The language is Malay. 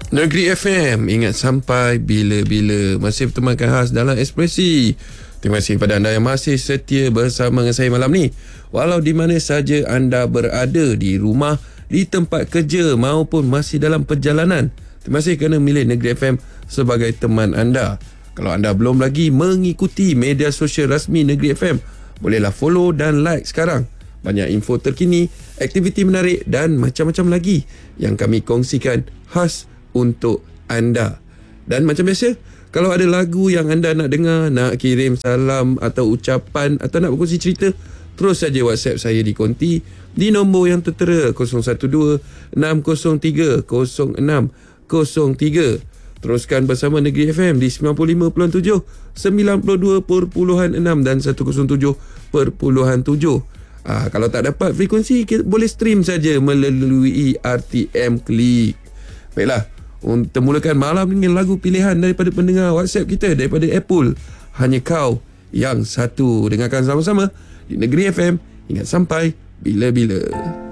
Negeri FM, ingat sampai bila-bila. Masih bertemankan khas dalam Ekspresi. Terima kasih kepada anda yang masih setia bersama dengan saya malam ni. Walau di mana saja anda berada, di rumah, di tempat kerja maupun masih dalam perjalanan, terima kasih kerana memilih Negeri FM sebagai teman anda. Kalau anda belum lagi mengikuti media sosial rasmi Negeri FM, bolehlah follow dan like sekarang. Banyak info terkini, aktiviti menarik dan macam-macam lagi yang kami kongsikan khas untuk anda. Dan macam biasa, kalau ada lagu yang anda nak dengar, nak kirim salam atau ucapan atau nak berkongsi cerita, terus saja WhatsApp saya di konti di nombor yang tertera 012-603-0603. Teruskan bersama Negeri FM di 95.7, 92.6 dan 107.7. Kalau tak dapat frekuensi, boleh stream saja melalui RTM Klik. Baiklah, untuk mulakan malam dengan lagu pilihan daripada pendengar WhatsApp kita daripada Apple, Hanya Kau Yang Satu. Dengarkan sama-sama di Negeri FM. Ingat sampai bila-bila.